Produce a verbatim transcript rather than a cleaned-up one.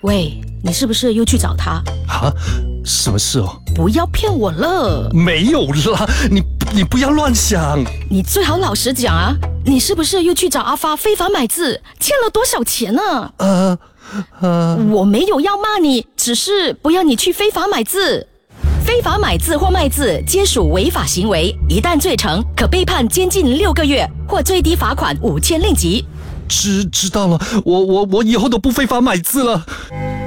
喂，你是不是又去找他？ 啊，什么事哦？ 不要骗我了！ 没有啦，你你不要乱想。 你最好老实讲啊，你是不是又去找阿发非法买字，欠了多少钱呢？ 呃呃， 我没有要骂你，只是不要你去非法买字。非法买字或卖字皆属违法行为，一旦罪成，可被判监禁六个月，或最低罚款五千令吉。 知知道了，我我我以后都不非法买字了。